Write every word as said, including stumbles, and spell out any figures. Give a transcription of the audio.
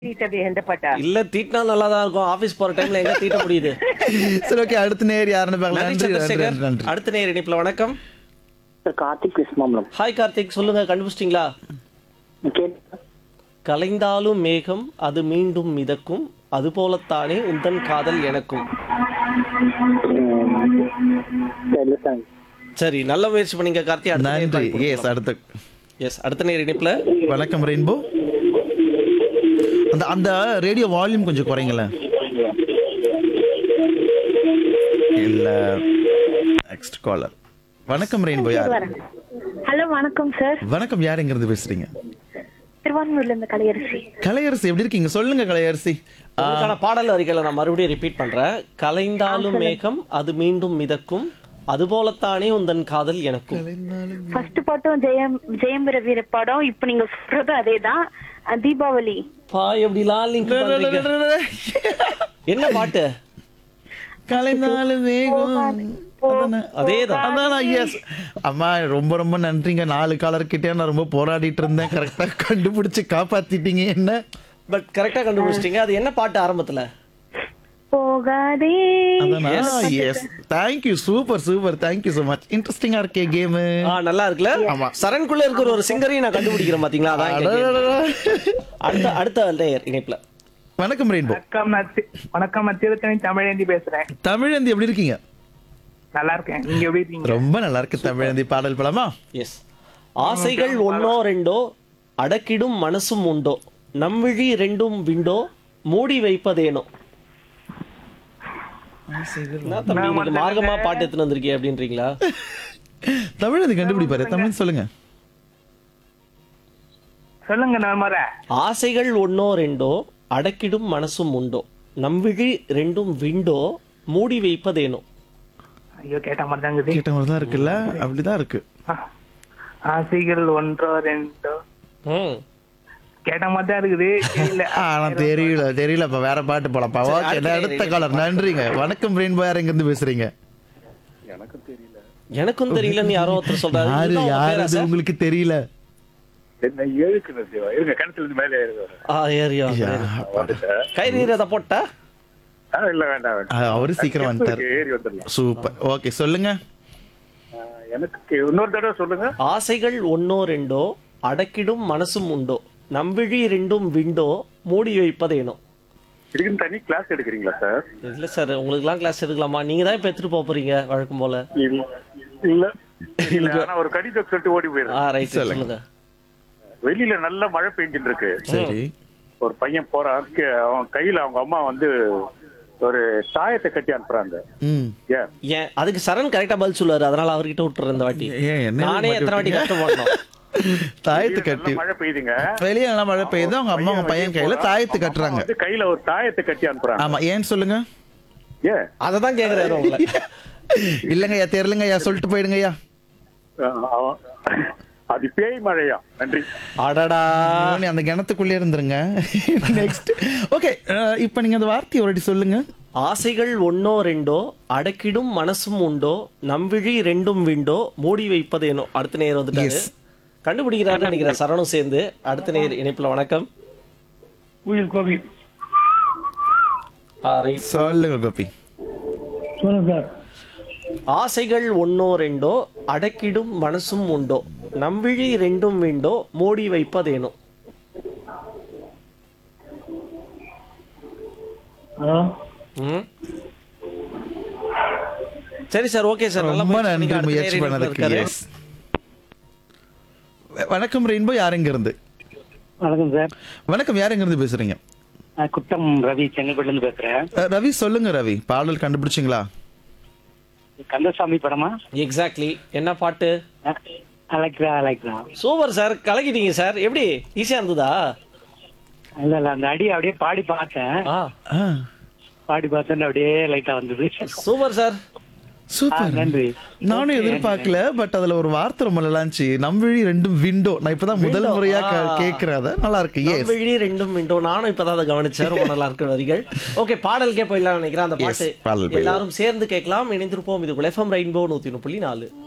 தீட்டது எந்த பாட்டா? இல்ல தீட்டினா நல்லா தான் இருக்கும். ஆபீஸ் போற டைம்ல எங்க தீட்ட முடியுது? சரி ஓகே அடுத்த நேர் யாருன்னு பார்க்கலாம். நன்றி நன்றி நன்றி சந்திரசேகர். நன்றி அடுத்த நேர் இணைப்புல வணக்கம். சார் கார்த்திக் கிருஷ்ணாமலம் ஹாய் கார்த்திக், சொல்லுங்க, கண்டுபிடிச்சிட்டீங்களா? கலைந்தாலும் மேகம் அது மீண்டும் மிதக்கும், அது போலத்தானே உந்தன் காதல் எனக்கும். சரி, நல்ல முயற்சி பண்ணீங்க கார்த்தி. நன்றி. எஸ் அடுத்த எஸ் அடுத்த நேர் இணைப்புல வணக்கம் ரெயின்போ. அந்த அந்த ரேடியோ வால்யூம் கொஞ்சம் குறைங்களேன். இல்ல நெக்ஸ்ட் காலர். வணக்கம் ரெயின்போ. யார்? ஹலோ வணக்கம் சார். வணக்கம், யார் எங்க இருந்து பேசுறீங்க? திருவான்மூர்ல இருந்து கலையரசி. கலையரசி எப்படி இருக்கீங்க? சொல்லுங்க கலையரசி. உங்களுக்கான பாடல் வரிகளை நான் மறுபடியும் ரிப்பீட் பண்றேன். கலைந்தாலும் மேகம் அது மீண்டும் மிதக்கும், அது போலத்தானே உந்தன் காதல் எனக்கும். ஃபர்ஸ்ட் பாட்டும் ஜெயம் ஜெயம் ரவி படம், இப்போ நீங்க சொல்றது அதேதான். அஹ், தீபாவளி. பா எப்படிலாம் link பண்றீங்க? என்ன பாட்டு? கலைந்தாலும் வேகம். அதேதான். அதான் எஸ். அம்மா ரொம்ப ரொம்ப நன்றிங்க. நாலு காலர் கிட்டே நான் ரொம்ப போராடிட்டு இருந்தேன். கரெக்டா கண்டுபிடிச்சு காப்பாத்திட்டீங்க என்ன. பட் கரெக்டா கண்டுபிடிச்சிட்டீங்க. அது என்ன பாட்டு ஆரம்பத்துல? போகாதே. S thank you. Super super. Thank you so much. இன்ட்ரஸ்டிங்கா இருக்கே கேம். ஆ நல்லா இருக்குல்ல? ஆமா. சரண்குள்ள இருக்கிற ஒரு சிங்கரையும் நான் கண்டுபிடிக்கிறேன் பாத்தீங்களா? அதான் எங்க game. அடுத்த அடுத்த லேயர் இணைப்புல. வணக்கம் ரெயின்போ. வணக்கம் நான் தி- வணக்கம் நான் திருத்தணி தமிழேந்தி பேசுறேன். தமிழந்தி எப்படி இருக்கீங்க? நல்லா இருக்கேன், நீங்க எப்படி இருக்கீங்க? ரொம்ப நல்லா இருக்கு. தமிழந்தி பாடல் பலமா? எஸ். ஆசைகள் ஒன்னோ ரெண்டோ அடக்கிடும் மனசும் உண்டோ, நம்விழி ரெண்டும் விண்டோ மூடி வைப்பதேனோ. என்ன தம்பி, இன்னைக்கு மார்க்கமா பாட்டு எடுத்துட்டு வந்திருக்கீங்க அப்படின்றீங்களா? தமிழந்தி கண்டுபிடிப்பாரு. தமிழ் சொல்லுங்க. சொல்லுங்க நான் மர ஆசைகள் ஒன்னோ ரெண்டோ அடக்கிடும் மனசும் உண்டோ, நம்விழி ரெண்டும் விண்டோ மூடி வைப்பதேனோ. ஐயோ கேட்ட மாதிரி தான் இருக்குது. கேட்ட மாதிரி தான் இருக்குல்ல? அப்படிதான் இருக்கு. ஆ, ஆசைகள் ஒன்றோ ரெண்டோ ம். கேட்ட மாதிரி தான் இருக்குது. தெரியல. ஆனா தெரியல தெரியல. இப்ப வேற பாட்டு போலப்பா. சரி, ஓகே அடுத்த அடுத்த காலர். நன்றிங்க. வணக்கம் ரெயின்போ. யார் எங்க இருந்து பேசுறீங்க? எனக்கும் தெரியலன்னு யாரோ ஒருத்தர் சொல்றாரு. யாரு இதுதான் உங்க யாரு பேரா அது சார்? உங்களுக்கு தெரியல? என்ன ஏழுக்கு தேவா இருங்க, கிணத்துல இருந்து மேலே ஏறுவாரு. ஆ, ஏறியா யா, கை நீரத போட்டா. ஆ, இல்ல வேண்டாம் வேண்டாம், ஆ, அவரு சீக்கிரம் வந்துட்டாரு. ஏறி வந்துடலாம். சூப்பர். ஓகே சொல்லுங்க. ஆ, எனக்கு இன்னொரு தடவை சொல்லுங்க. ஆசைகள் ஒன்னோ ரெண்டோ அடக்கிடும் மனசும் உண்டோ, நம்பிழி ரெண்டும் விண்டோ மூடி வைப்பதேனோ. இதுக்குன்னு தனி கிளாஸ் எடுக்கிறீங்களா சார்? இல்ல சார், உங்களுக்குலாம் கிளாஸ் எடுக்கலாமா? நீங்க தான் இப்ப எடுத்துட்டு போக போறீங்க வழக்கம் போல. இல்ல இல்ல இல்ல, ஆனா ஒரு கடிதம் சொல்லிட்டு ஓடி ஆ போயிடுறேன். ரைட், சொல்லுங்க. வெளியில நல்ல மழை பெஞ்சிட்டு இருக்கு. சரி. ஒரு பையன் போறான், கே- அவன் கையில அவங்க அம்மா வந்து ஒரு தாயத்தை கட்டி அனுப்புறாங்க. ம். ஏன் ஏன் அதுக்கு சரண் கரெக்டா பதில் சொல்லுவாரு, அதனால அவர்கிட்ட விட்டுறேன் இந்த வாட்டி. ஏன் என்ன நானே மாட்டி எத்தனை வாட்டி விட்டீங்க? கஷ்டப்படணும். தாயத்து நல்ல கட்டி மழை பெய்யுதுங்க. வெளியே நல்லா மழை பெய்யுது. அவங்க அம்மா அவங்க பையன் கையில தாயத்து கட்டுறாங்க. வந்து கையில ஒரு தாயத்தை கட்டி அனுப்புறாங்க. ஆமா, ஏன்னு சொல்லுங்க. ஏன் அததான் கேக்குறாரு உங்களை. இல்லங்கய்யா தெரியலங்கய்யா, சொல்லிட்டு போயிடுங்கய்யா. ஆ, அவன் அது பேய் மழையா? நன்றி. அடடா. நீ அந்த கிணத்துக்குள்ளே இருந்துருங்க. நெக்ஸ்ட். ஓகே இப்போ நீங்க அந்த வார்த்தையை ஒரு சொல்லுங்க. ஆசைகள் ஒன்னோ ரெண்டோ அடக்கிடும் மனசும் உண்டோ, நம்பிழி ரெண்டும் விண்டோ மூடி வைப்பதேனோ. அடுத்த நேர் வந்துட்டாரு. Yes. கண்டுபிடிக்கிறாருன்னு நினைக்கிறேன் சரணும் சேர்ந்து. அடுத்த நேர் இணைப்புல. வணக்கம். உயிர் கோபி. ஆ, right. சொல்லுங்க கோபி. சொல்லுங்க சார். ஆசைகள் ஒன்னோ ரெண்டோ அடக்கிடும் மனசும் உண்டோ, நம்பிழி ரெண்டும் விண்டோ மூடி வைப்பதேனோ. ஹலோ. ம். சரி சார், ஓகே சார், நல்லா ரொம்ப முயற்சி நன்றி பண்ணீங்க. அடுத்த முயற்சி நேர் பண்ணதுக்கு. இருக்காரு. Yes. வணக்கம் ரெயின்போ. யார் எங்க இருந்து? வணக்கம் சார். வணக்கம், யார் எங்க இருந்து பேசுறீங்க? நான் குட்டம் ரவி செங்கல்பட்டுல இருந்து பேசுறேன். அஹ், ரவி சொல்லுங்க. ரவி பாடல் கண்டுபிடிச்சிங்களா? கந்தசாமி படமா? எக்ஸாக்ட்லி. என்ன பாட்டு? அலைக்ரா அலைக்ரா. Super sir, கலக்கிட்டீங்க sir. எப்படி ஈஸியா இருந்ததா? இல்ல இல்ல, அந்த அடி அப்படியே பாடி பார்த்தேன். ஆ, ஆ, பாடி பார்த்தேன் அப்படியே லைட்டா வந்தது. Super sir. சூப்பர். ஆ, நன்றி. நானும் எதிர்பார்க்கல. பட் அதுல ஒரு வார்த்தை ரொம்ப நல்லா இருந்துச்சு. நம்வழி ரெண்டும் விண்டோ. நான் இப்பதான் முதல் Window. முறையா ஆ. கே- கேக்குறேன். அதை நல்லா இருக்கு. Yes. நம்பிழி ரெண்டும் விண்டோ. நானும் இப்பதான் அதை கவனிச்சேன். ரொம்ப நல்லா இருக்கு வரிகள். ஓகே, பாடலுக்கே போயிடலாம் நினைக்கிறேன். அந்த Yes, பாட்டு பாடல் போயிடலாம். எல்லாரும் சேர்ந்து கேட்கலாம். இணைந்திருப்போம். இது எஃப்எம் ரெயின்போ நூத்தி ஒன்று புள்ளி நாலு.